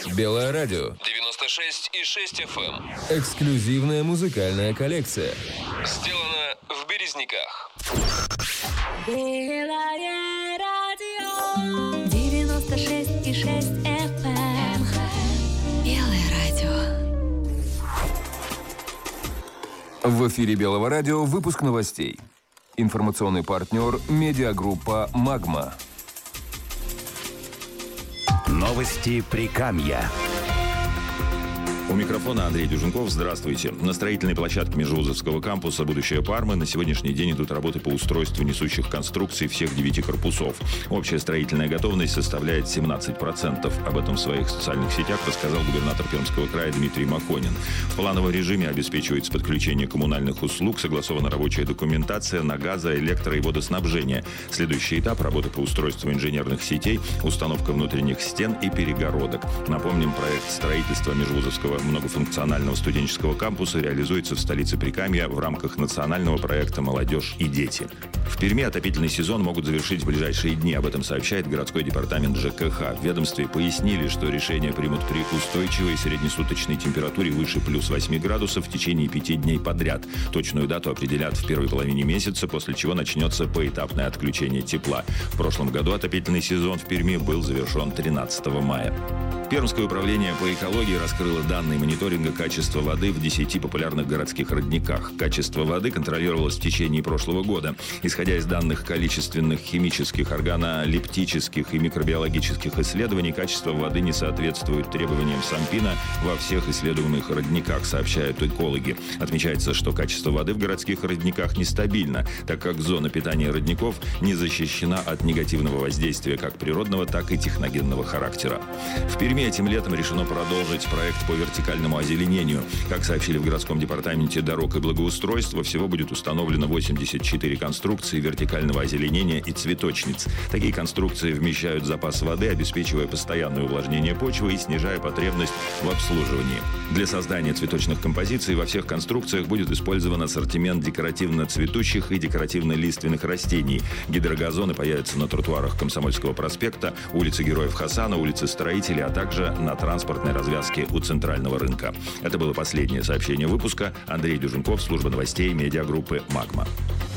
Белое радио. 96,6 FM. Эксклюзивная музыкальная коллекция. Сделано в Березниках. Белое радио. 96,6 FM. Белое радио. В эфире Белого радио выпуск новостей. Информационный партнер – медиагруппа «Магма». Новости Прикамья. У микрофона Андрей Дюженков. Здравствуйте. На строительной площадке Межвузовского кампуса «Будущее Пармы» на сегодняшний день идут работы по устройству несущих конструкций всех 9 корпусов. Общая строительная готовность составляет 17%. Об этом в своих социальных сетях рассказал губернатор Пермского края Дмитрий Махонин. В плановом режиме обеспечивается подключение коммунальных услуг, согласована рабочая документация на газо-, электро- и водоснабжение. Следующий этап – работы по устройству инженерных сетей, установка внутренних стен и перегородок. Напомним, проект строительства Межвузовского многофункционального студенческого кампуса реализуется в столице Прикамья в рамках национального проекта «Молодежь и дети». В Перми отопительный сезон могут завершить в ближайшие дни. Об этом сообщает городской департамент ЖКХ. В ведомстве пояснили, что решение примут при устойчивой среднесуточной температуре выше плюс 8 градусов в течение 5 дней подряд. Точную дату определят в первой половине месяца, после чего начнется поэтапное отключение тепла. В прошлом году отопительный сезон в Перми был завершен 13 мая. Пермское управление по экологии раскрыло данные мониторинга качества воды в 10 популярных городских родниках. Качество воды контролировалось в течение прошлого года. Исходя из данных количественных, химических, органолептических и микробиологических исследований, качество воды не соответствует требованиям Санпина во всех исследуемых родниках, сообщают экологи. Отмечается, что качество воды в городских родниках нестабильно, так как зона питания родников не защищена от негативного воздействия как природного, так и техногенного характера. В Перми этим летом решено продолжить проект по вертикальному озеленению. Как сообщили в городском департаменте дорог и благоустройства, всего будет установлено 84 конструкции вертикального озеленения и цветочниц. Такие конструкции вмещают запас воды, обеспечивая постоянное увлажнение почвы и снижая потребность в обслуживании. Для создания цветочных композиций во всех конструкциях будет использован ассортимент декоративно-цветущих и декоративно-лиственных растений. Гидрогазоны появятся на тротуарах Комсомольского проспекта, улице Героев Хасана, улице Строителей, а также на транспортной развязке у центрального рынка. Это было последнее сообщение выпуска. Андрей Дюженков, служба новостей медиагруппы «Магма».